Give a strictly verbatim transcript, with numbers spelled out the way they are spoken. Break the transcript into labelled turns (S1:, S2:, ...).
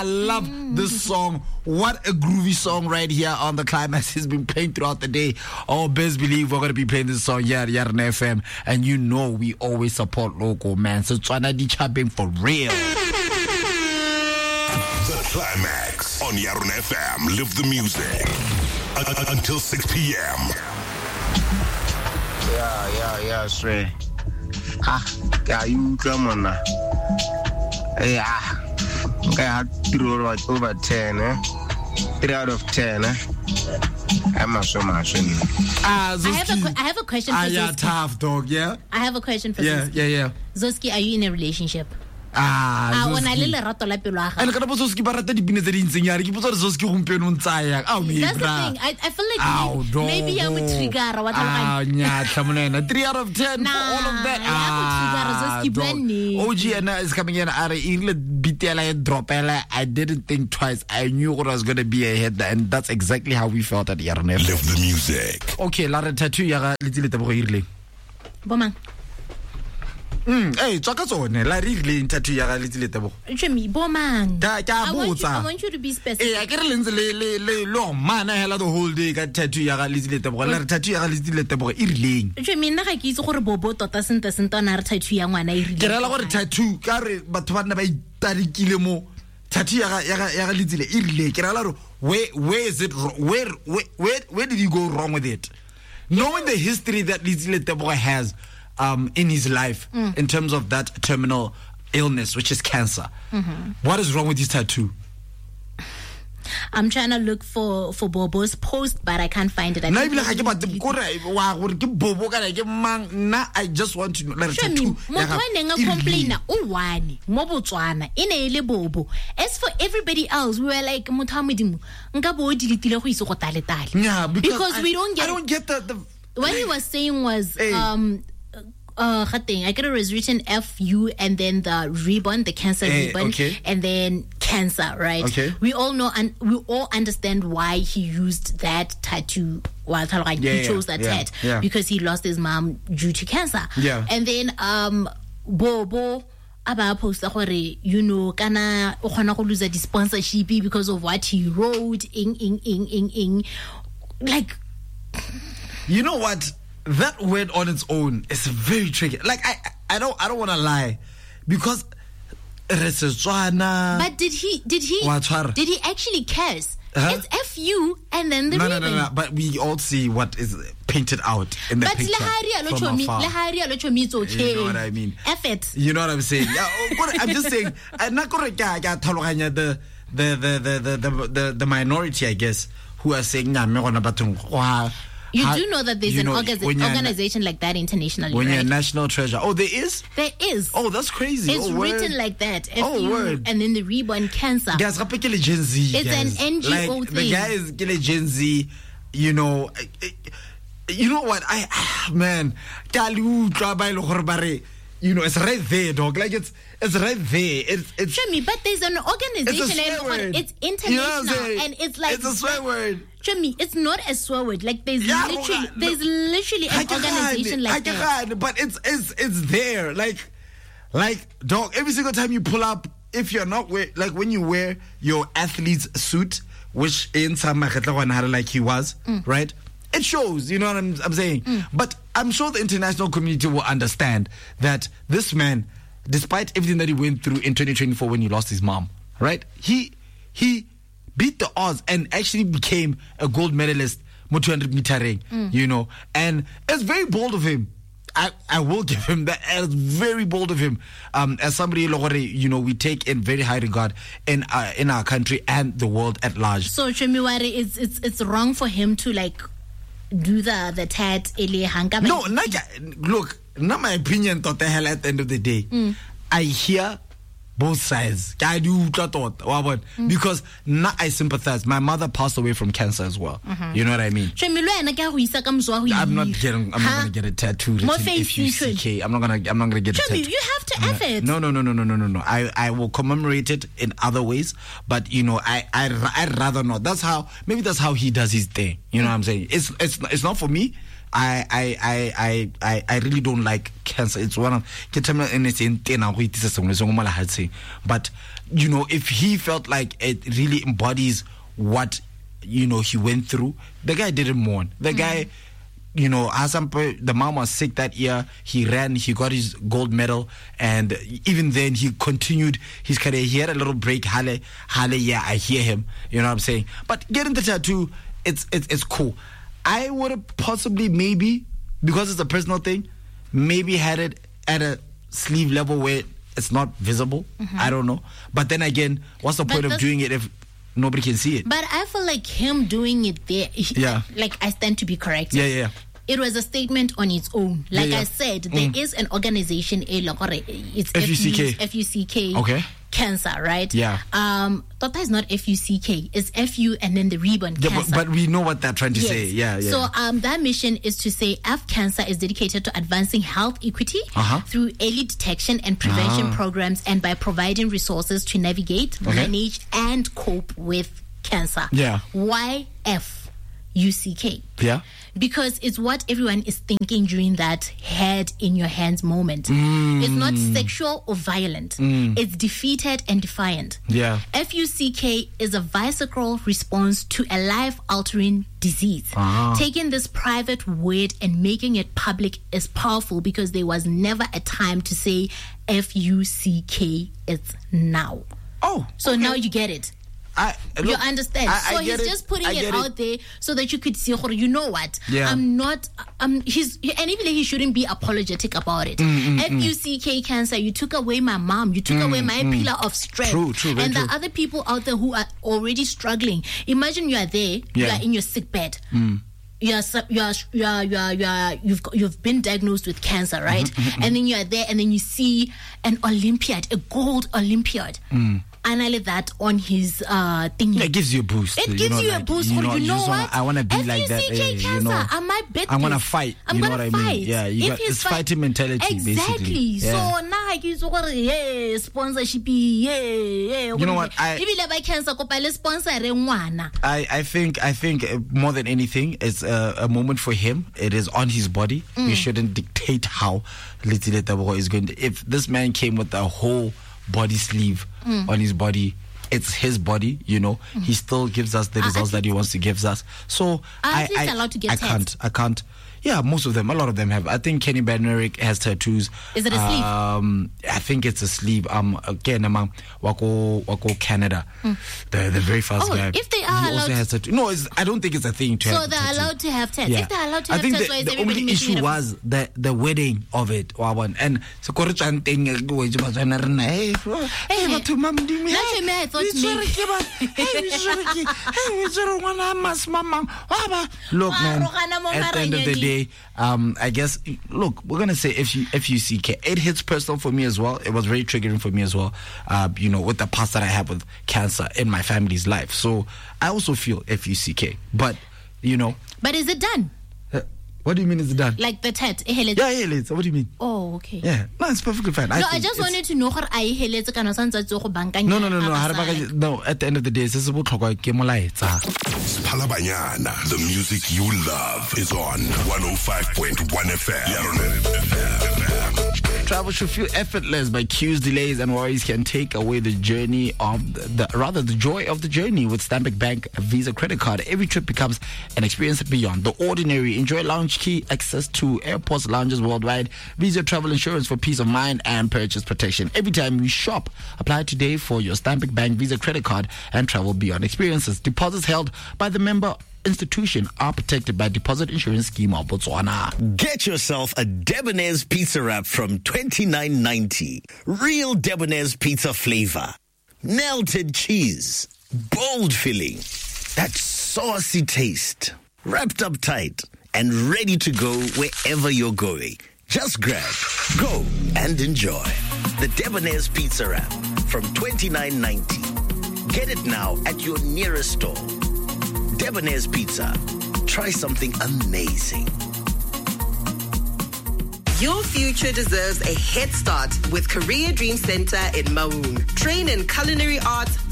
S1: love mm. this song. What a groovy song right here on the Climax. It's been playing throughout the day. Oh, best believe we're going to be playing this song here at Yarn F M. And you know we always support local, man. So Tswana di Chabeng for real.
S2: The Climax on Yarn F M. Live the music. Until six p.m.
S3: Yeah, yeah, yeah, swear. Ah, yeah, you come on now. Yeah, I had three over ten, eh? Three out of ten, eh? I'm not so much.
S4: Ah, I have a, I have a question for
S1: ah, yeah,
S4: Zoski.
S1: Tough dog, yeah?
S4: I have a question for
S1: yeah,
S4: Zoski.
S1: Yeah, yeah, yeah.
S4: Zoski, are you in a relationship?
S1: Ah,
S4: ah ona le lerato la pelo aga.
S1: And kana Zoski ba rata dipine tse dintseng yare ke potsa Zoski gompieno ntsaya. Ah, me.
S4: That's the thing. I I feel like Ow, maybe you would trigger what
S1: Ah, nya tlamona. three out of ten
S4: nah,
S1: for all of that.
S4: Ah, Zoski blending.
S1: O G and is coming in are ile bitela dropela. I didn't think twice. I knew what was going to be ahead, and that's exactly how we felt at Yarn F M.
S2: Live the music.
S1: Okay, la re tattoo ya ga litile tabo irile.
S4: Bomang.
S1: Mm, hey, tsaka tsone la re ile tattoo ya ga litile tabo.
S4: Chemi bomang.
S1: Da ka botsa.
S4: I want you to be specific.
S1: Eh, I get lenze le le le lo mana hela the whole day ka tattoo ya ga litile tabo. La re tattoo ya ga litile tabo irileng.
S4: Chemi nna ga ke itse gore bobo tota senta senta na re tattoo ya ngwana irileng.
S1: Ke rela gore tattoo ka re batho ba nna ba itarikile mo tattoo ya ga ya ga ya ga litile irile. Ke rela gore where where is it where where where, where did you go wrong with it? Knowing the history that Litile Tebogo has um, in his life mm. in terms of that terminal illness, which is cancer. Mm-hmm. What is wrong with his tattoo?
S4: I'm trying to look for for Bobo's post, but I can't find it. I,
S1: I just want to know. Like, tattoo.
S4: As for everybody else, we were like,
S1: yeah, because,
S4: because
S1: I,
S4: we don't get.
S1: I don't get the. the
S4: what he was saying was.
S1: Hey.
S4: um Uh, I get it was written F U and then the ribbon, the cancer
S1: hey,
S4: ribbon,
S1: okay.
S4: and then cancer, right?
S1: Okay.
S4: We all know and we all understand why he used that tattoo. Well, like
S1: yeah,
S4: he chose
S1: yeah,
S4: that
S1: yeah,
S4: tat
S1: yeah.
S4: because he lost his mom due to cancer.
S1: Yeah.
S4: And then um, Bobo. Aba posta gore you know kana o khona go lose the sponsorship because of what he wrote in in in in in like
S1: you know what. That word on its own is very tricky. Like I, I don't, I don't want to lie, because
S4: but did he, did he, did he actually curse? Huh? It's F U and then the
S1: no,
S4: ribbon.
S1: no, no, no. But we all see what is painted out in the
S4: but
S1: picture from afar.
S4: It's okay.
S1: You know what I mean?
S4: F it.
S1: You know what I'm saying? Yeah, I'm just saying. I'm not going to the the the the the the the minority, I guess, who are saying wow.
S4: You
S1: How,
S4: do know that there's an
S1: know,
S4: orga- organization like that internationally,
S1: when
S4: right?
S1: you're a national treasure. Oh, there is?
S4: There is.
S1: Oh, that's crazy.
S4: It's
S1: oh,
S4: written
S1: word.
S4: like that. F
S1: oh,
S4: U,
S1: word.
S4: And then the ribbon cancer.
S1: Guys, Gen Z.
S4: It's
S1: guys.
S4: an N G O
S1: like,
S4: thing.
S1: The guy is Gen Z, you know. You know what? I, man. You know, it's right there, dog. Like, it's it's right there. It's it's.
S4: Show me, but there's an organization.
S1: It's, a swear word.
S4: It's international,
S1: you know
S4: and it's like
S1: it's a swear word.
S4: Show me, it's not a swear word. Like there's
S1: yeah,
S4: literally,
S1: no,
S4: there's literally an organization like that.
S1: But it's it's it's there. Like like dog. Every single time you pull up, if you're not wear, like when you wear your athlete's suit, which in some like he was, mm. right? It shows, you know what I'm, I'm saying? Mm. But I'm sure the international community will understand that this man, despite everything that he went through in twenty twenty-four when he lost his mom, right? He he beat the odds and actually became a gold medalist mo two hundred meter ring, mm. you know? And it's very bold of him. I, I will give him that. It's very bold of him. Um, as somebody, you know, we take in very high regard in uh, in our country and the world at large.
S4: So, Chemiwari, it's it's it's wrong for him to like do the the tat ele hanga.
S1: No, not, look, not my opinion. At the hell, at the end of the day, mm. I hear both sides. I do mm. because now I sympathize. My mother passed away from cancer as well. Mm-hmm. You know what I mean? I'm not getting. I'm not gonna get a tattoo written F U C K. I'm not gonna. I'm not gonna get a tattoo.
S4: You have to have it.
S1: No, no, no, no, no, no, no, no. I, I will commemorate it in other ways, but you know, I, I, I'd rather not. That's how. Maybe that's how he does his thing. You know what I'm saying? It's, it's, it's not for me. I I I I I, I really don't like cancer. It's one of but you know, if he felt like it really embodies what, you know, he went through, the guy didn't mourn. The mm. guy, you know, Asampe, the mom was sick that year. He ran, he got his gold medal, and even then he continued his career. He had a little break. Hale, Hale, yeah, I hear him. You know what I'm saying? But getting the tattoo, it's it's it's cool. I would have possibly, maybe, because it's a personal thing, maybe had it at a sleeve level where it's not visible. Mm-hmm. I don't know. But then again, what's the point but of doing it if nobody can see it?
S4: But I feel like him doing it there, he,
S1: yeah.
S4: like I stand to be corrected.
S1: Yeah, yeah.
S4: It was a statement on its own. Like
S1: yeah, yeah.
S4: I said, there
S1: mm.
S4: is an organization, it's
S1: F U C K.
S4: F U C K.
S1: Okay.
S4: Cancer, right?
S1: Yeah.
S4: Um, Tota is not F U C K. It's F U and then the ribbon.
S1: Yeah,
S4: cancer.
S1: But, but we know what they're trying to
S4: yes.
S1: say. Yeah, yeah.
S4: So um, that mission is to say F Cancer is dedicated to advancing health equity
S1: uh-huh.
S4: through early detection and prevention
S1: ah.
S4: programs, and by providing resources to navigate,
S1: okay.
S4: manage, and cope with cancer.
S1: Yeah.
S4: Why F U C K?
S1: Yeah.
S4: Because it's what everyone is thinking during that head in your hands moment.
S1: Mm.
S4: It's not sexual or violent.
S1: Mm.
S4: It's defeated and defiant.
S1: Yeah.
S4: F U C K is a visceral response to a life-altering disease.
S1: Ah.
S4: Taking this private word and making it public is powerful, because there was never a time to say F U C K. It's now.
S1: Oh.
S4: So
S1: okay.
S4: now you get it.
S1: I, look,
S4: you understand?
S1: I, I
S4: so he's
S1: it.
S4: just putting
S1: I
S4: it out
S1: it.
S4: there so that you could see, you know what?
S1: Yeah.
S4: I'm not, um, he's, and even he shouldn't be apologetic about it.
S1: Mm, mm,
S4: F U C K mm. cancer, you took away my mom, you took
S1: mm,
S4: away my
S1: mm.
S4: pillar of strength.
S1: True, true,
S4: and
S1: true.
S4: the other people out there who are already struggling. Imagine you are there,
S1: yeah.
S4: you are in your sick bed.
S1: Mm.
S4: You are, you are, you are, you are, you are, you've got, you've been diagnosed with cancer, right? Mm-hmm, and then you are there, and then you see an Olympiad, a gold Olympiad.
S1: Mm.
S4: And I let that on his uh, thing.
S1: Yeah, it gives you a boost.
S4: It
S1: you
S4: gives
S1: know,
S4: you
S1: like,
S4: a boost.
S1: You
S4: Or
S1: know,
S4: you know what?
S1: Wanna, I want to be
S4: F U C K
S1: like that.
S4: cancer,
S1: Uh, you know,
S4: I might bet
S1: I want to
S4: this.
S1: fight.
S4: I'm
S1: you know
S4: gonna
S1: what I mean?
S4: fight.
S1: Yeah, you
S4: if
S1: got,
S4: he's
S1: it's
S4: fight,
S1: fighting mentality,
S4: exactly.
S1: basically. Yeah.
S4: So now I give you yeah, sponsorship. Yeah, yeah.
S1: You know what? I,
S4: if you have cancer, go sponsor ngwana.
S1: I, I think I think more than anything, it's a, a moment for him. It is on his body. Mm. We shouldn't dictate how Letsile Tebogo is going to. If this man came with a whole body sleeve mm. on his body, it's his body, you know. Mm. He still gives us the results uh, that he wants to give us. So I, I,
S4: allowed to get
S1: I
S4: tats?
S1: can't. I can't. Yeah, most of them. A lot of them have. I think Kenny Bednarik has tattoos.
S4: Is it a sleeve?
S1: Um, I think it's a sleeve. Um, again, among Wako Wako Canada, mm. the the very first
S4: oh,
S1: guy.
S4: If they are
S1: he
S4: allowed,
S1: also has tattoo. No, it's, I don't think it's a thing to
S4: so
S1: have.
S4: So they're
S1: tattoo.
S4: allowed to have tats.
S1: Yeah.
S4: If they're allowed to
S1: I
S4: have
S1: think
S4: tats,
S1: the,
S4: why is
S1: the
S4: everybody
S1: only issue was the the wedding of it. And so hey, hey, to mom, do me.
S4: I thought
S1: look, man. At the end of the day, um, I guess. Look, we're gonna say F U C K. It hits personal for me as well. It was very triggering for me as well. Uh, you know, with the past that I have with cancer in my family's life. So I also feel F U C K. But you know.
S4: But is it done?
S1: Uh, what do you mean is it done?
S4: Like the tat?
S1: Yeah, yeah, it's, what do you mean?
S4: Oh, okay.
S1: Yeah, no, it's perfectly fine. I
S4: no, I just wanted to know how I heletse kana santsa tso go bankanya.
S1: No, no, no, no. No, at the end of the day, this is what ke molaetsa.
S2: Sphalabanyana, the music you love is on one oh five point one F M.
S1: Travel should feel effortless, but queues, delays, and worries can take away the journey of the, the rather the joy of the journey. With Stanbic Bank Visa credit card, every trip becomes an experience beyond the ordinary. Enjoy lounge key access to airports, lounges worldwide. Visa travel insurance for peace of mind and purchase protection. Every time you shop, apply today for your Stanbic Bank Visa credit card and travel beyond experiences. Deposits held by the member institution are protected by Deposit Insurance Scheme of Botswana.
S5: Get yourself a Debonair's pizza wrap from twenty-nine ninety. Real Debonair's pizza flavor. Melted cheese. Bold filling. That saucy taste. Wrapped up tight and ready to go wherever you're going. Just grab, go and enjoy. The Debonair's pizza wrap from twenty-nine ninety. Get it now at your nearest store. Debonair's Pizza. Try something amazing.
S6: Your future deserves a head start with Career Dream Center in Maun. Train in culinary arts,